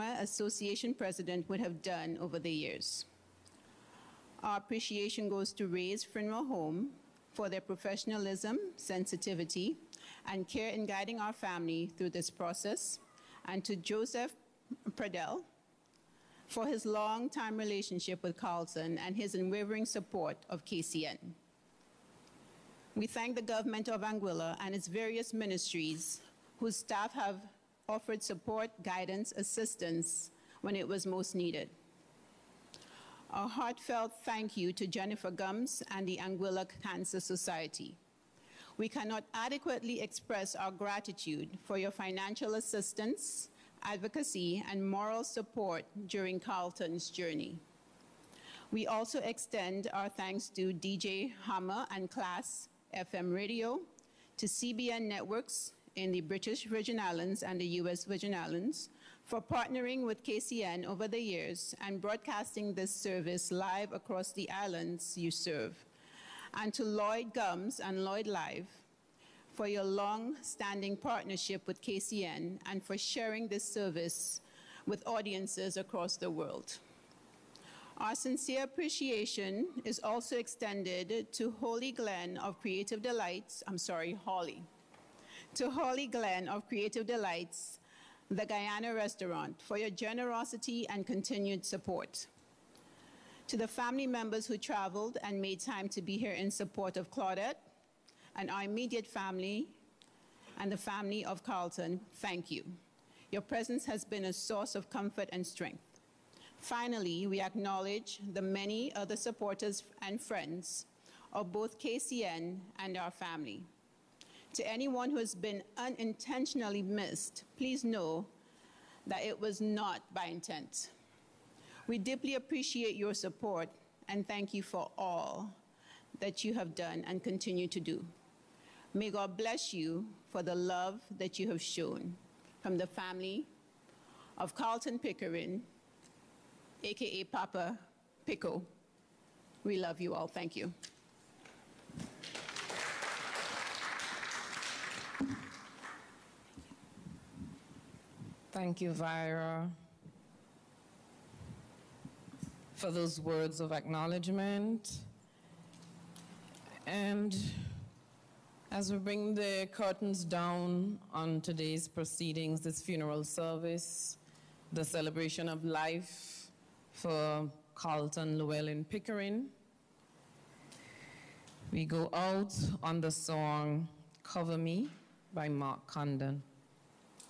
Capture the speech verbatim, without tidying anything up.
former association president would have done over the years. Our appreciation goes to Ray's Funeral Home for their professionalism, sensitivity, and care in guiding our family through this process, and to Joseph Pradell for his long-time relationship with Carlton and his unwavering support of K C N. We thank the government of Anguilla and its various ministries whose staff have offered support, guidance, assistance when it was most needed. A heartfelt thank you to Jennifer Gums and the Anguilla Cancer Society. We cannot adequately express our gratitude for your financial assistance, advocacy, and moral support during Carlton's journey. We also extend our thanks to D J Hammer and Class F M Radio, to C B N Networks in the British Virgin Islands and the U S Virgin Islands for partnering with K C N over the years and broadcasting this service live across the islands you serve, and to Lloyd Gums and Lloyd Live for your long-standing partnership with K C N and for sharing this service with audiences across the world. Our sincere appreciation is also extended to Holly Glenn of Creative Delights, I'm sorry, Holly, to Holly Glenn of Creative Delights, the Guyana restaurant, for your generosity and continued support. To the family members who traveled and made time to be here in support of Claudette and our immediate family and the family of Carlton, thank you. Your presence has been a source of comfort and strength. Finally, we acknowledge the many other supporters and friends of both K C N and our family. To anyone who has been unintentionally missed, please know that it was not by intent. We deeply appreciate your support and thank you for all that you have done and continue to do. May God bless you for the love that you have shown from the family of Carlton Pickering, A K A Papa Pico. We love you all. Thank you. Thank you, Vira, for those words of acknowledgement. And as we bring the curtains down on today's proceedings, this funeral service, the celebration of life for Carlton Llewellyn Pickering, we go out on the song Cover Me by Mark Condon.